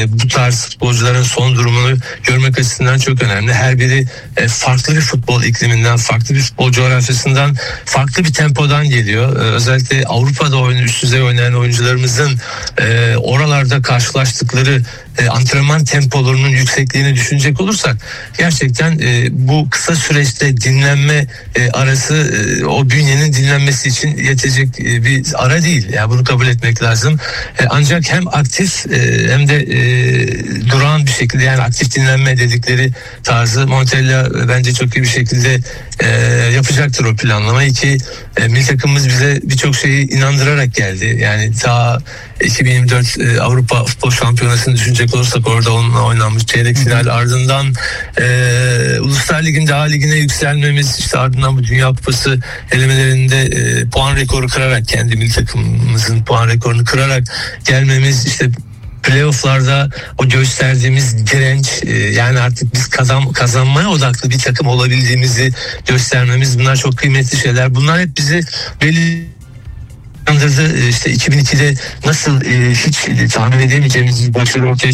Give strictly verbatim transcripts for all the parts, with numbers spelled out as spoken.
e, bu tarz futbolcuların son durumunu görmek açısından çok önemli. Her biri e, farklı bir futbol ikliminden, farklı bir futbol coğrafyasından, farklı bir tempodan geliyor. E, özellikle Avrupa'da oyun, üst düzey oynayan oyuncularımızın e, oralarda karşılaştıkları e, antrenman tempolarının yüksekliğini düşünecek olursak gerçekten e, bu kısa süreçte dinlenme e, arası e, o bünyenin dinlenmesi için yetecek e, bir ara değil. Yani bunu kabul etmek lazım. E, ancak hem aktif e, hem de e, durağan bir şekilde, yani aktif dinlenme dedikleri tarzı Montella e, bence çok iyi bir şekilde e, yapacaktır o planlamayı ki e, milli takımımız bize birçok şeyi inandırarak geldi. Yani ta iki bin yirmi dört e, Avrupa Futbol Şampiyonası'nı düşünecek olursak orada onunla oynanmış çeyrek final, ardından e, Uluslar Ligi'nde A Ligi'ne yükselmemiz, işte ardından bu Dünya Kupası elemelerinde e, puan rekoru kırarak, kendi milli takımımızın puan rekorunu kırarak gelmemiz, işte playoff'larda o gösterdiğimiz direnç, e, yani artık biz kazan, kazanmaya odaklı bir takım olabildiğimizi göstermemiz, bunlar çok kıymetli şeyler. Bunlar hep bizi belli andırdı. İşte iki bin ikide nasıl e, hiç e, tahmin edemeyeceğimiz bir başarı ortaya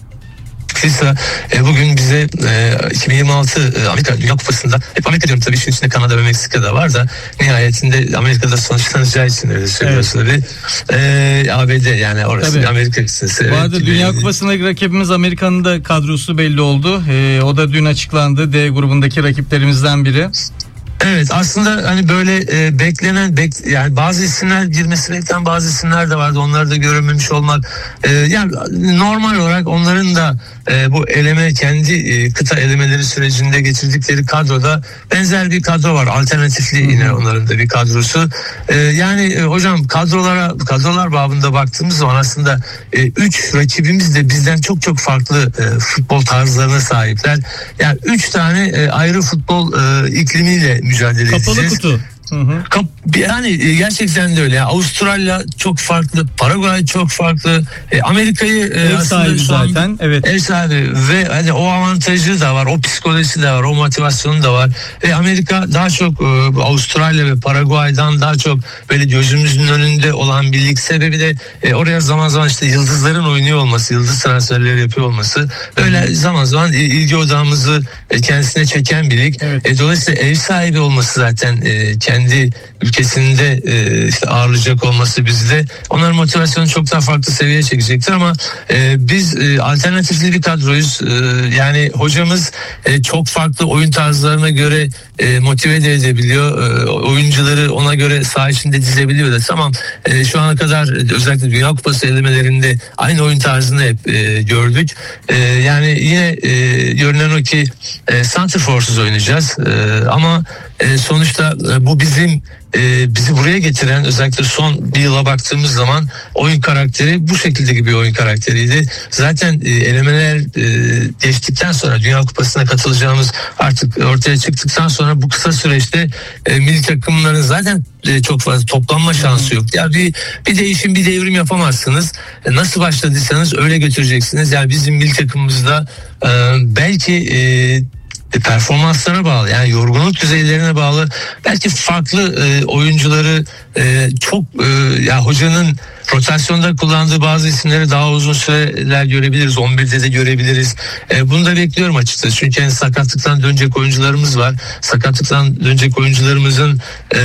çıktıysa e, bugün bize e, iki bin yirmi altı e, Amerika Dünya Kupası'nda, hep Amerika diyorum tabii, işin içinde Kanada ve Meksika da var da nihayetinde Amerika'da sonuçlanacağı için öyle söylüyorsun evet. tabii. E, A B D, yani orası tabii. Amerika kısası. Bu arada evet, Dünya Kupası'ndaki rakibimiz Amerika'nın da kadrosu belli oldu. E, o da dün açıklandı. D grubundaki rakiplerimizden biri. Evet, aslında hani böyle e, beklenen bek, yani bazı isimler girmesi beklenen bazı isimler de vardı. Onları da görememiş olmak e, yani normal olarak onların da e, bu eleme, kendi e, kıta elemeleri sürecinde geçirdikleri kadroda benzer bir kadro var. Alternatifli yine onların da bir kadrosu. E, yani e, hocam kadrolara kadrolar babında baktığımız zaman aslında e, üç rakibimiz de bizden çok çok farklı e, futbol tarzlarına sahipler. Yani üç tane e, ayrı futbol e, iklimiyle mücadele edeceğiz. Kapalı kutu. Hı hı. Yani gerçekten de öyle. Yani Avustralya çok farklı, Paraguay çok farklı, e, Amerika'yı e, ev sahibi zaten, evet. Ev sahibi ve hani o avantajı da var, o psikolojisi de var, o motivasyonu da var. Ve Amerika daha çok e, Avustralya ve Paraguay'dan daha çok böyle gözümüzün önünde olan bir lig. Sebebi de e, oraya zaman zaman işte yıldızların oynuyor olması, yıldız transferleri yapıyor olması. Böyle hmm. zaman zaman ilgi odağımızı e, kendisine çeken bir lig. Evet. E, dolayısıyla ev sahibi olması zaten e, kendi kendi ülkesinde e, işte ağırlayacak olması bizde onların motivasyonu çok daha farklı seviyeye çekecektir ama e, biz e, alternatifli bir kadroyuz. E, yani hocamız e, çok farklı oyun tarzlarına göre e, motive de edebiliyor. E, oyuncuları ona göre saha içinde dizebiliyor da tamam. E, şu ana kadar özellikle Dünya Kupası elemelerinde aynı oyun tarzını hep e, gördük. E, yani yine e, görünen o ki e, Santrfor'suz oynayacağız. E, ama e, sonuçta e, bu bizim e, bizi buraya getiren, özellikle son bir yıla baktığımız zaman oyun karakteri bu şekilde bir oyun karakteriydi. Zaten e, elemeler e, geçtikten sonra, Dünya Kupası'na katılacağımız artık ortaya çıktıktan sonra bu kısa süreçte e, milli takımların zaten e, çok fazla toplanma şansı yok. Ya bir bir değişim, bir devrim yapamazsınız. E, nasıl başladıysanız öyle götüreceksiniz. Yani bizim milli takımımızda e, belki e, performanslara bağlı, yani yorgunluk düzeylerine bağlı, belki farklı e, oyuncuları e, çok e, ya hocanın rotasyonda kullandığı bazı isimleri daha uzun süreler görebiliriz. on birde de görebiliriz. E, bunu da bekliyorum açıkçası. Çünkü yani sakatlıktan dönecek oyuncularımız var. Sakatlıktan dönecek oyuncularımızın e,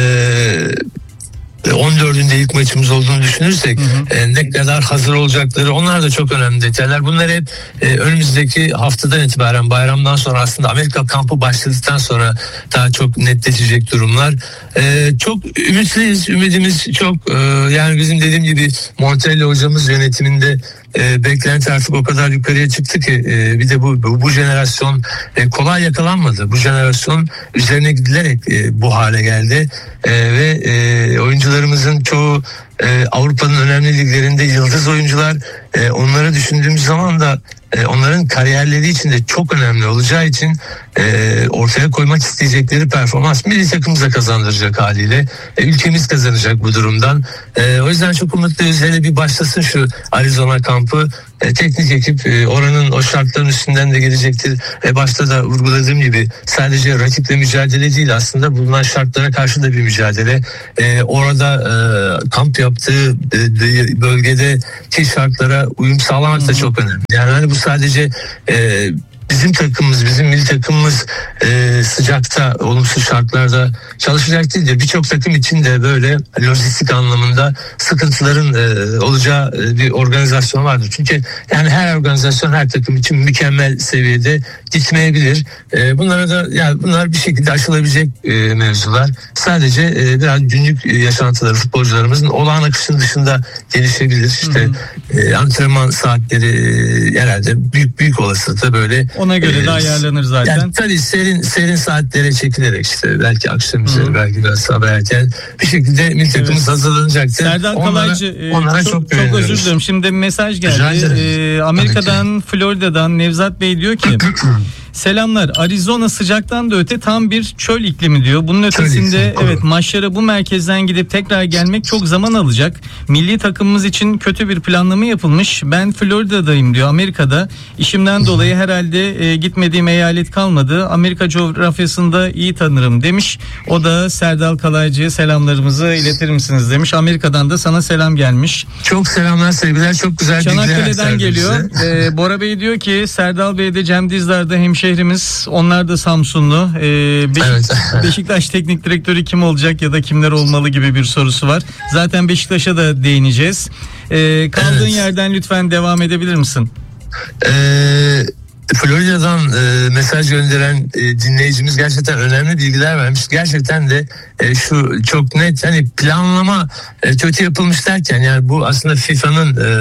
on dördünde ilk maçımız olduğunu düşünürsek hı hı. E, ne kadar hazır olacakları, onlar da çok önemli detaylar. Bunlar hep e, önümüzdeki haftadan itibaren, bayramdan sonra, aslında Amerika kampı başladıktan sonra daha çok netleşecek durumlar. E, çok ümitliyiz. Ümidimiz çok e, yani bizim dediğim gibi Montella hocamız yönetiminde E, beklenti artık o kadar yukarıya çıktı ki e, bir de bu bu, bu jenerasyon e, kolay yakalanmadı. Bu jenerasyon üzerine gidilerek e, bu hale geldi e, ve e, oyuncularımızın çoğu e, Avrupa'nın önemli liglerinde yıldız oyuncular. E, onları düşündüğümüz zaman da e, onların kariyerleri için de çok önemli olacağı için e, ortaya koymak isteyecekleri performans milli takımımıza kazandıracak haliyle. E, ülkemiz kazanacak bu durumdan. E, o yüzden çok umutluyuz. Hele bir başlasın şu Arizona kampı. E, teknik ekip e, oranın o şartların üstünden de gelecektir. E, başta da vurguladığım gibi sadece rakiple mücadele değil, aslında bulunan şartlara karşı da bir mücadele. E, orada e, kamp yaptığı e, bölgedeki şartlara uyum sağlamak da çok önemli. Yani hani bu sadece e, bizim takımımız, bizim milli takımımız e, sıcakta, olumsuz şartlarda çalışacak değil de birçok takım için de böyle lojistik anlamında sıkıntıların e, olacağı e, bir organizasyon vardır. Çünkü yani her organizasyon her takım için mükemmel seviyede gitmeyebilir. E, bunlara da yani bunlar bir şekilde aşılabilecek e, mevzular. Sadece e, biraz günlük yaşantıları futbolcularımızın olağan akışın dışında gelişebilir. İşte e, antrenman saatleri e, herhalde büyük büyük olasılıkla böyle ona göre de ayarlanır zaten. Yani tabii serin serin saatlere çekilerek işte belki akşam üzeri, belki biraz sabah erken bir şekilde milli takımımız evet. hazırlanacaktır. Serdal Kalaycı onlara, onlara çok, çok, çok özür dilerim. Şimdi mesaj geldi. Ee, Amerika'dan, Florida'dan Nevzat Bey diyor ki selamlar. Arizona sıcaktan da öte tam bir çöl iklimi diyor. Bunun ötesinde evet maçlara bu merkezden gidip tekrar gelmek çok zaman alacak. Milli takımımız için kötü bir planlama yapılmış. Ben Florida'dayım diyor, Amerika'da. İşimden dolayı herhalde e, gitmediğim eyalet kalmadı. Amerika coğrafyasında iyi tanırım demiş. O da Serdal Kalaycı'ya selamlarımızı iletir misiniz demiş. Amerika'dan da sana selam gelmiş. Çok selamlar, sevgiler, çok güzel bilgiler. Çanakkale'den geliyor. Ee, Bora Bey diyor ki Serdal Bey de Cem Dizdar'da hemşehrimiz. Onlar da Samsunlu. Ee, Beşik- evet. Beşiktaş teknik direktörü kim olacak ya da kimler olmalı gibi bir sorusu var. Zaten Beşiktaş'a da değineceğiz. Ee, kaldığın evet. yerden lütfen devam edebilir misin? Eee Florida'dan e, mesaj gönderen e, dinleyicimiz gerçekten önemli bilgiler vermiş. Gerçekten de e, şu çok net, hani planlama e, kötü yapılmış derken yani bu aslında FIFA'nın e,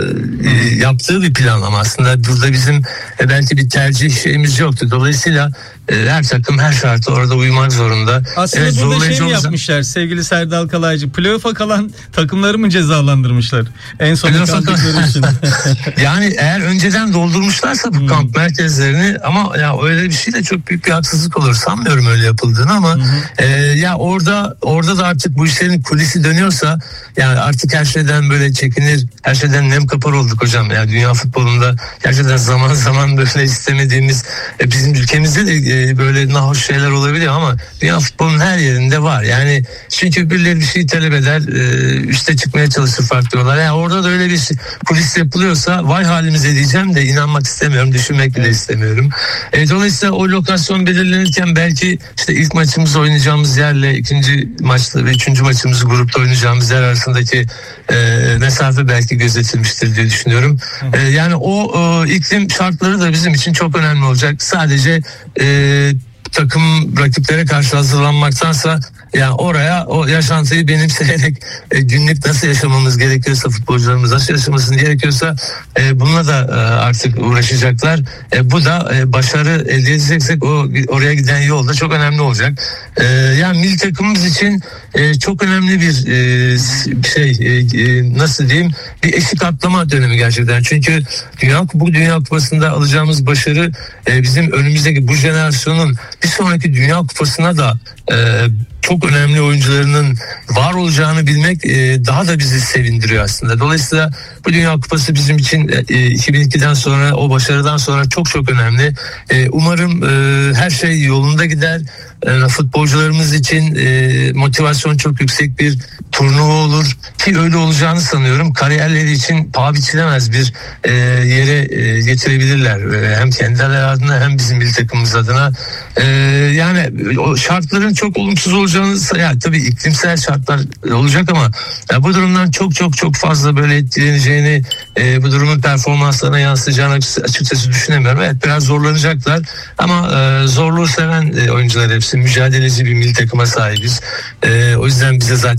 e, yaptığı bir planlama. Aslında burada bizim e, belki bir tercih şeyimiz yoktu. Dolayısıyla e, her takım her şarta orada uymak zorunda. Aslında evet, burada şey mi yapmışlar sevgili Serdal Kalaycı? Playoff'a kalan takımları mı cezalandırmışlar? En son kaldıkları için. Yani eğer önceden doldurmuşlarsa bu hmm. kamp merkezlerini, ama ya öyle bir şey de çok büyük bir haksızlık olur. Sanmıyorum öyle yapıldığını ama hı hı. E, ya orada orada da artık bu işlerin kulisi dönüyorsa yani artık her şeyden böyle çekinir, her şeyden nem kapar olduk hocam. Yani dünya futbolunda gerçekten zaman zaman böyle istemediğimiz e, bizim ülkemizde de e, böyle nahoş şeyler olabiliyor ama dünya futbolunun her yerinde var. Yani çünkü birileri bir şey talep eder, e, üste çıkmaya çalışır farklı yollar. Yani orada da öyle bir şey, kulis yapılıyorsa vay halimize diyeceğim de inanmak istemiyorum, düşünmek bile istemiyorum. E, dolayısıyla o lokasyon belirlenirken belki işte ilk maçımızı oynayacağımız yerle ikinci maçta ve üçüncü maçımızı grupta oynayacağımız yer arasındaki e, mesafe belki gözetilmiştir diye düşünüyorum. E, yani o e, iklim şartları da bizim için çok önemli olacak. Sadece e, takım rakiplere karşı hazırlanmaktansa yani oraya o yaşantıyı benimseyerek e, günlük nasıl yaşamamız gerekiyorsa, futbolcularımız nasıl yaşamasını gerekiyorsa e, bununla da e, artık uğraşacaklar. E, bu da e, başarı elde edeceksek o oraya giden yolda çok önemli olacak. E, yani milli takımımız için e, çok önemli bir e, şey e, e, nasıl diyeyim bir eşik atlama dönemi gerçekten. Çünkü dünya bu Dünya Kupası'nda alacağımız başarı e, bizim önümüzdeki bu jenerasyonun bir sonraki Dünya Kupası'na da e, çok önemli oyuncularının var olacağını bilmek e, daha da bizi sevindiriyor aslında. Dolayısıyla bu Dünya Kupası bizim için e, iki bin ikiden sonra, o başarıdan sonra çok çok önemli. E, umarım e, her şey yolunda gider. E, futbolcularımız için e, motivasyon çok yüksek bir turnuva olur ki öyle olacağını sanıyorum. Kariyerleri için paha biçilemez bir e, yere e, getirebilirler. E, hem kendileri adına hem bizim milli takımımız adına. E, yani o şartların çok olumsuz olacağını, yani tabii iklimsel şartlar olacak ama ya bu durumdan çok çok çok fazla böyle etkileneceğini, e, bu durumun performanslarına yansıyacağını açıkçası düşünemiyorum. Evet, biraz zorlanacaklar ama e, zorluğu seven e, oyuncular hepsi, mücadeleci bir milli takıma sahibiz. E, o yüzden bize zaten hep e,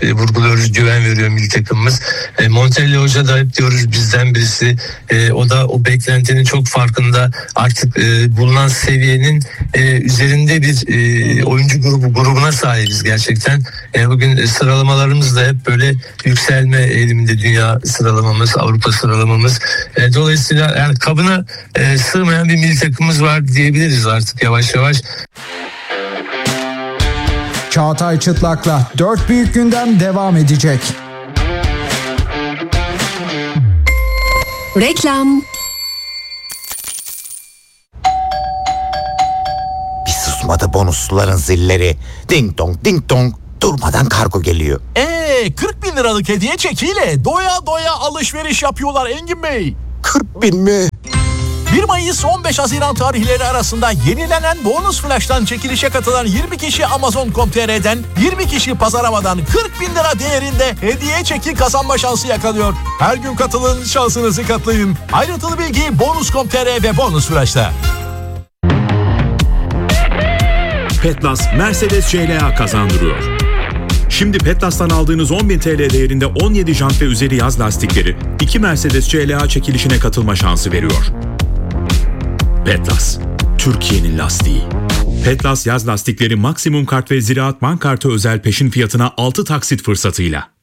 e, vurguluyoruz, güven veriyor milli takımımız. E, Montella Hoca da hep diyoruz bizden birisi. E, o da o beklentinin çok farkında. Artık e, bulunan seviyenin e, üzerinde bir e, oyuncu grubu grubuna sahibiz gerçekten. E, bugün sıralamalarımız da hep böyle yükselme eğiliminde, dünya sıralamamız, Avrupa sıralamamız. E, dolayısıyla yani kabına e, sığmayan bir milli takımımız var diyebiliriz artık yavaş yavaş. Çağatay Çıtlak'la dört büyük gündem devam edecek. Reklam. Bir susmadı bonusluların zilleri. Ding dong ding dong. Durmadan kargo geliyor. Eee kırk bin liralık hediye çekiyle doya doya alışveriş yapıyorlar Engin Bey. kırk bin mi? bir Mayıs on beş Haziran tarihleri arasında yenilenen bonus flash'tan çekilişe katılan yirmi kişi Amazon nokta com nokta tr'den yirmi kişi Pazaramadan kırk bin lira değerinde hediye çeki kazanma şansı yakalıyor. Her gün katılın, şansınızı katlayın. Ayrıntılı bilgi bonus nokta com nokta tr ve bonus flash'ta. Petlas Mercedes C L A kazandırıyor. Şimdi Petlas'tan aldığınız on bin T L değerinde on yedi jant ve üzeri yaz lastikleri iki Mercedes C L A çekilişine katılma şansı veriyor. Petlas, Türkiye'nin lastiği. Petlas yaz lastikleri maksimum kart ve Ziraat Bank kartı özel peşin fiyatına altı taksit fırsatıyla.